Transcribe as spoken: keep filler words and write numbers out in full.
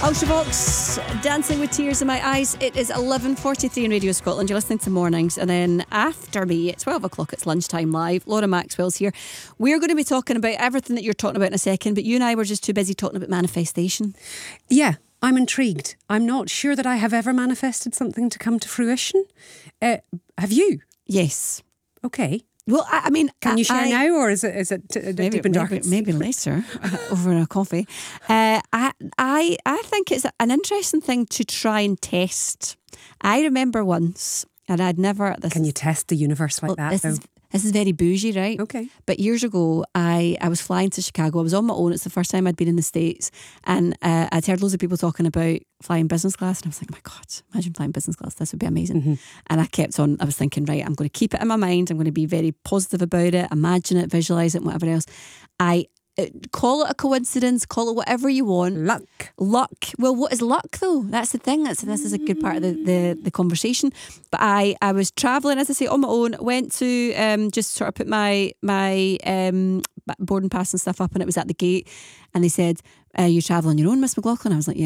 Ultravox, Dancing with Tears in My Eyes. It is eleven forty-three in Radio Scotland. You're listening to Mornings, and then after me at twelve o'clock it's Lunchtime Live. Laura Maxwell's here. We're going to be talking about everything that you're talking about in a second, but you and I were just too busy talking about manifestation. Yeah, I'm intrigued. I'm not sure that I have ever manifested something to come to fruition. Uh, have you? Yes. Okay. Well, I, I mean, can you share I, now, or is it is it uh, maybe, deep and dark? Maybe, maybe later over a coffee. Uh, I I I think it's an interesting thing to try and test. I remember once, and I'd never. This can is, you test the universe like well, that? This though? is this is very bougie, right? Okay. But years ago, I I was flying to Chicago. I was on my own. It's the first time I'd been in the States, and uh, I'd heard loads of people talking about flying business class, and I was like, oh my God, imagine flying business class. This would be amazing. Mm-hmm. And I kept on. I was thinking, right, I'm going to keep it in my mind. I'm going to be very positive about it, imagine it, visualize it, and whatever else. I uh, call it a coincidence, call it whatever you want. Luck. Luck. Well, what is luck though? That's the thing. That's this is a good part of the, the, the conversation. But I, I was travelling, as I say, on my own. Went to um, just sort of put my my um, boarding pass and stuff up, and it was at the gate. And they said, uh, "You're travelling on your own, Miss McLaughlin?" I was like, "Yeah."